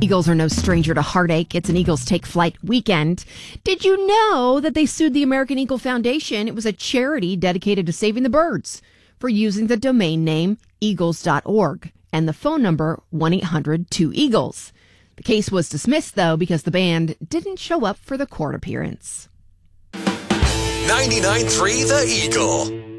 Eagles are no stranger to heartache. It's an Eagles Take Flight weekend. Did you know that they sued the American Eagle Foundation? It was a charity dedicated to saving the birds for using the domain name eagles.org and the phone number 1-800-2-EAGLES. The case was dismissed, though, because the band didn't show up for the court appearance. 99.3 The Eagle.